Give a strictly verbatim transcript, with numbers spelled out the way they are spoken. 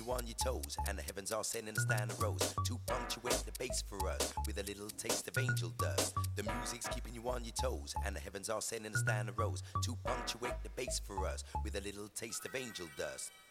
you on your toes, and the heavens are sending a stand of rose to punctuate the bass for us with a little taste of angel dust. The music's keeping you on your toes, and the heavens are sending a stand of rose to punctuate the bass for us with a little taste of angel dust.